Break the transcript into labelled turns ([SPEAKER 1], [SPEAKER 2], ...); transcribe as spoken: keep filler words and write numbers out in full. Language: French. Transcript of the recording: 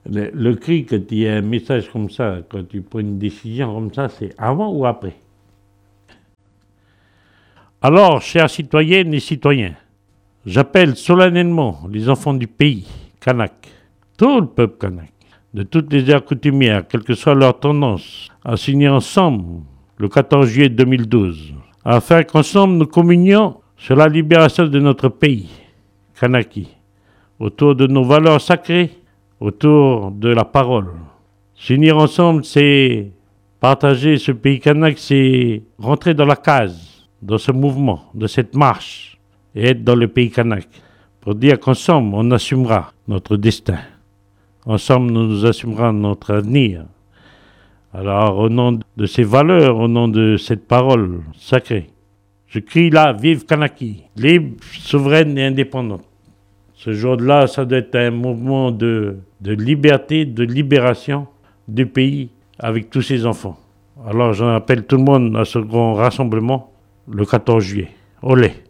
[SPEAKER 1] Le, le cri, quand il y a un message comme ça, quand tu prends une décision comme ça, c'est avant ou après? Alors, chers citoyennes et citoyens, j'appelle solennellement les enfants du pays, kanak, tout le peuple kanak, de toutes les aires coutumières, quelle que soit leur tendance, à signer ensemble le quatorze juillet deux mille douze, afin qu'ensemble nous communions sur la libération de notre pays, Kanaki, autour de nos valeurs sacrées, autour de la parole. S'unir ensemble, c'est partager ce pays kanak, c'est rentrer dans la case, dans ce mouvement, de cette marche, et être dans le pays kanak, pour dire qu'ensemble, on assumera notre destin. Ensemble, nous nous assumerons notre avenir. Alors, au nom de ces valeurs, au nom de cette parole sacrée, je crie là, vive Kanaki, libre, souveraine et indépendante. Ce jour-là, ça doit être un mouvement de, de liberté, de libération du pays avec tous ses enfants. Alors, j'en appelle tout le monde à ce grand rassemblement le quatorze juillet. Olé!